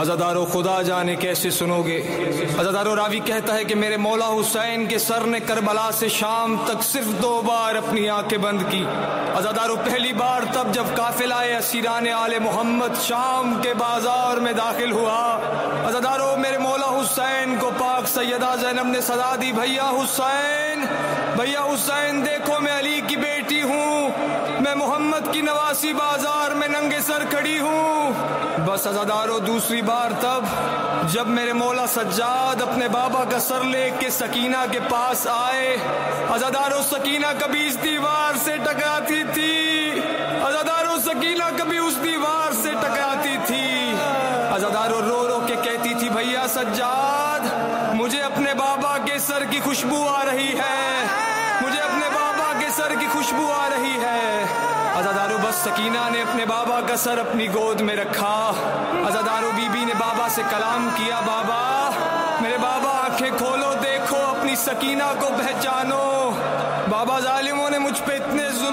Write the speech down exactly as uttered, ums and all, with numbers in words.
عزادارو خدا جانے کیسے سنو گے. عزادارو راوی کہتا ہے کہ میرے مولا حسین کے سر نے کربلا سے شام تک صرف دو بار اپنی آنکھیں بند کی. عزادارو پہلی بار تب جب قافلہ اسیران آل محمد شام کے بازار میں داخل ہوا. عزادارو میرے مولا حسین کو پاک سیدہ زینب نے صدا دی, بھیا حسین, بھیا حسین دیکھو میں علی کی بیٹی ہوں, میں محمد کی نواسی بازار میں ننگے سر کھڑی ہوں. بس عزادارو دوسری بار تب جب میرے مولا سجاد اپنے بابا کا سر لے کے سکینہ کے پاس آئے. عزادارو سکینہ کبھی اس دیوار سے ٹکراتی تھی, عزادارو سکینہ کبھی اس دیوار سے ٹکراتی تھی. عزادارو رو رو کے کہتی تھی, بھیا سجاد مجھے اپنے بابا کے سر کی خوشبو آ رہی ہے, مجھے اپنے بابا کے سر کی خوشبو آ رہی ہے. عزادارو بس سکینہ نے اپنے بابا کا سر اپنی گود میں رکھا. عزادارو بی بی نے بابا سے کلام کیا, بابا میرے بابا آنکھیں کھولو, دیکھو اپنی سکینہ کو پہچانو. بابا ظالموں نے مجھ پہ اتنے ظلم